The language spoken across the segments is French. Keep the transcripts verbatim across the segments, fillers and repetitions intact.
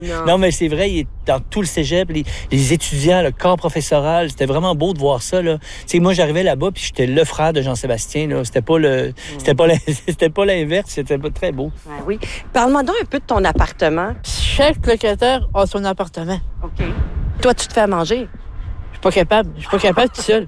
Non, non mais c'est vrai, il est dans tout le cégep, les, les étudiants, le corps professoral, c'était vraiment beau de voir ça, là. Tu sais, moi, j'arrivais là-bas, puis j'étais le frère de Jean-Sébastien, là. C'était pas le... Mm. C'était pas, la, c'était pas l'inverse, c'était pas très beau. Ouais, oui. Parle-moi donc un peu de ton appartement. Chaque locataire a son appartement. OK. Toi, tu te fais à manger? Je suis pas capable. Je suis pas capable tout seul.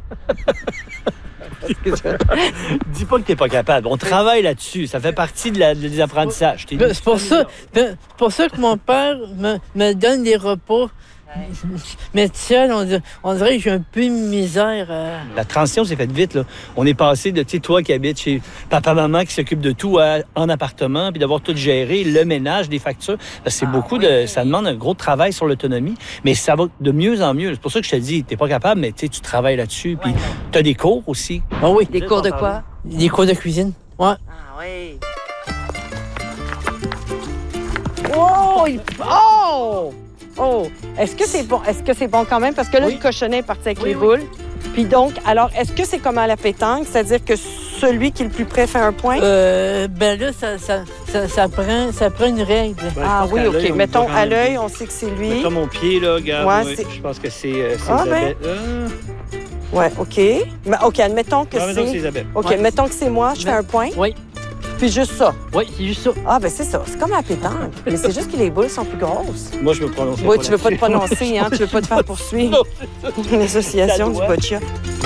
Dis pas que t'es pas capable. On travaille là-dessus. Ça fait partie de la, des apprentissages. C'est pour ça, c'est pour ça que mon père me, me donne des repas. Mais tout seul, on, dirait, on dirait que j'ai un peu de misère. Euh... La transition s'est faite vite, là. On est passé de, tu sais, toi qui habites chez papa-maman qui s'occupe de tout à, en appartement, puis d'avoir tout géré, le ménage, des factures. Parce que c'est ah, beaucoup oui. de... Ça demande un gros travail sur l'autonomie, mais ça va de mieux en mieux. C'est pour ça que je te dis, t'es pas capable, mais tu travailles là-dessus. Puis ouais. T'as des cours aussi. Ah oui. Des cours de quoi? Des cours de cuisine. Ouais. Ah oui. Oh! Il... Oh! Oh! Est-ce que c'est bon? Est-ce que c'est bon quand même? Parce que là, oui. le cochonnet est parti avec oui, les boules. Oui. Puis donc, alors, est-ce que c'est comme à la pétanque? C'est-à-dire que celui qui est le plus près fait un point? Euh, ben là, ça, ça, ça, ça, prend, ça prend une règle. Ben, ah oui, OK. Mettons, à l'œil, on sait que c'est lui. Mettons mon pied, là, regarde. Ouais, ouais, je pense que c'est euh, ah, Isabelle. Ben... Euh... Oui, OK. Mais, OK, admettons que non, c'est... Non, c'est Isabelle. OK, ouais. mettons que c'est moi, je fais un point. Oui. Puis juste ça. Oui, c'est juste ça. Ah, ben c'est ça. C'est comme à la pétanque. Mais c'est juste que les boules sont plus grosses. Moi, je me prononce. Oui, tu veux pas te prononcer, hein? Tu veux pas te faire poursuivre. L'association du boccia.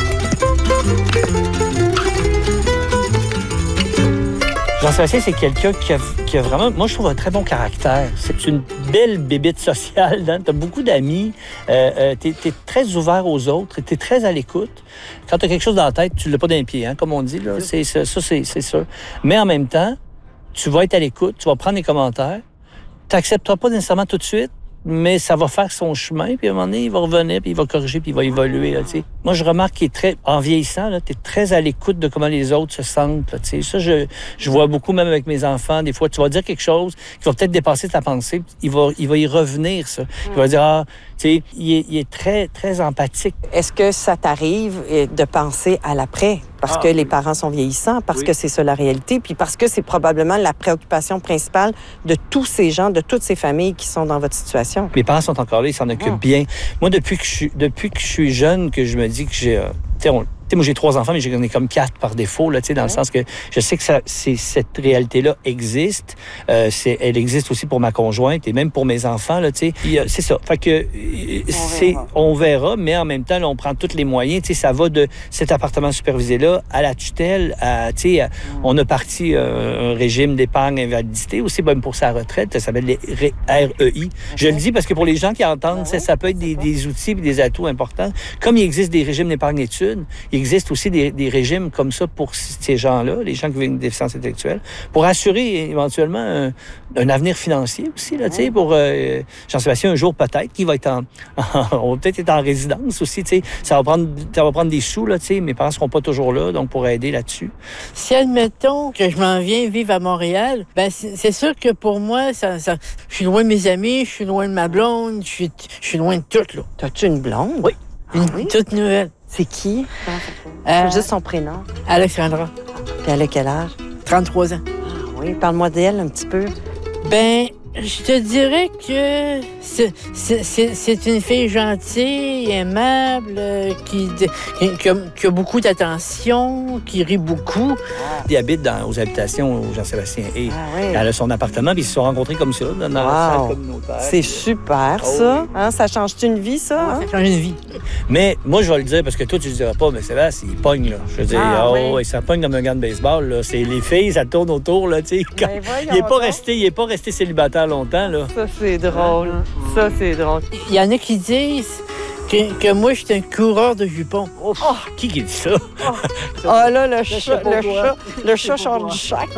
Jean-Sébastien, c'est quelqu'un qui a, qui a vraiment, moi, je trouve, un très bon caractère. C'est une belle bébite sociale. Hein? Tu as beaucoup d'amis. Euh, euh, tu es très ouvert aux autres. Tu es très à l'écoute. Quand tu as quelque chose dans la tête, tu ne l'as pas dans les pieds, hein, comme on dit. Là. C'est, ça, ça c'est, c'est ça. Mais en même temps, tu vas être à l'écoute, tu vas prendre des commentaires. Tu n'accepteras pas nécessairement tout de suite, mais ça va faire son chemin, puis à un moment donné, il va revenir, puis il va corriger, puis il va évoluer. Là, moi, je remarque qu'il est très, en vieillissant, tu es très à l'écoute de comment les autres se sentent. Là, ça, je, je vois beaucoup, même avec mes enfants, des fois, tu vas dire quelque chose qui va peut-être dépasser ta pensée, il va, il va y revenir, ça. Il va dire, ah, tu sais, il est, il est très, très empathique. Est-ce que ça t'arrive de penser à l'après? Parce ah, que oui. les parents sont vieillissants, parce oui. que c'est ça la réalité, puis parce que c'est probablement la préoccupation principale de tous ces gens, de toutes ces familles qui sont dans votre situation. Mes parents sont encore là, ils s'en occupent ah. bien. Moi, depuis que je suis, depuis que je suis jeune, que je me dis que j'ai... Euh, tu sais, moi, j'ai trois enfants, mais j'en ai comme quatre par défaut, là, dans ouais. le sens que je sais que ça, c'est, cette réalité-là existe. Euh, c'est, elle existe aussi pour ma conjointe et même pour mes enfants. Là, puis, euh, c'est ça. Fait que, on, c'est, verra. on verra, mais en même temps, là, on prend tous les moyens. Ça va de cet appartement supervisé-là à la tutelle. À, à, mm. On a parti euh, un régime d'épargne invalidité aussi, même pour sa retraite. Ça s'appelle les R E I. Okay. Je le dis parce que pour les gens qui entendent, ben oui, ça peut être des, des outils et des atouts importants. Comme il existe des régimes d'épargne études, il existe aussi des, des régimes comme ça pour ces gens-là, les gens qui vivent une déficience intellectuelle, pour assurer éventuellement un, un avenir financier aussi, là, tu sais, pour euh, Jean-Sébastien, un jour peut-être, qui va être en... on va peut-être être en résidence aussi, tu sais. Ça va prendre, ça va prendre des sous, là, tu sais. Mes parents seront pas toujours là, donc pour aider là-dessus. Si, admettons que je m'en viens vivre à Montréal, ben c'est, c'est sûr que pour moi, ça, ça, je suis loin de mes amis, je suis loin de ma blonde, je suis, je suis loin de tout, là. T'as-tu une blonde? Oui. Une ah, oui? toute nouvelle. C'est qui? Euh, juste son prénom. Alexandra. Puis elle a quel âge? trente-trois ans. Ah oui, parle-moi d'elle un petit peu. Ben, je te dirais que c'est, c'est, c'est, c'est une fille gentille, aimable, euh, qui, qui, a, qui a beaucoup d'attention, qui rit beaucoup. Ah. Il habite dans, aux habitations où Jean-Sébastien est. Ah, oui. Elle a son appartement, puis ils se sont rencontrés comme ça, dans wow. la salle communautaire. C'est super, oh, ça. Oui. Hein, ça change-tu une vie, ça? Ouais, hein? Ça change une vie. Mais moi, je vais le dire, parce que toi, tu ne le diras pas, mais Sébastien, il pogne, là. Je veux dire, ah, oh, oui. ça pogne comme un gant de baseball, là. C'est les filles, ça tourne autour, là, tu sais. Quand... Il n'est pas resté, il est pas resté célibataire longtemps, là. Ça, c'est drôle. Ça, c'est drôle. Il y en a qui disent que, que moi, je suis un coureur de jupons. Oh, oh. Qui qui dit ça? Oh, oh là, le chat, le chat, le chat change du chac.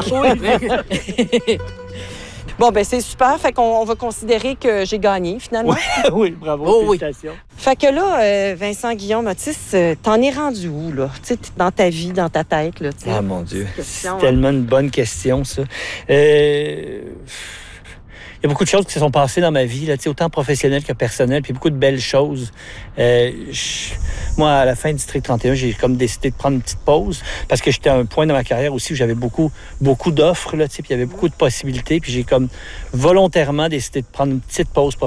Oui. Bon, ben c'est super. Fait qu'on on va considérer que j'ai gagné, finalement. Oui, oui, bravo. Oh, félicitations. Oui. Fait que là, euh, Vincent Guillaume Otis, euh, t'en es rendu où, là? Tu sais, dans ta vie, dans ta tête, là, t'sais. Ah, mon Dieu. C'est tellement une bonne question, ça. Euh... Il y a beaucoup de choses qui se sont passées dans ma vie, là, autant professionnelle que personnelle, puis beaucoup de belles choses. Euh, je, moi, à la fin du District trente et un, j'ai comme décidé de prendre une petite pause parce que j'étais à un point dans ma carrière aussi où j'avais beaucoup, beaucoup d'offres, là, puis il y avait beaucoup de possibilités, puis j'ai comme volontairement décidé de prendre une petite pause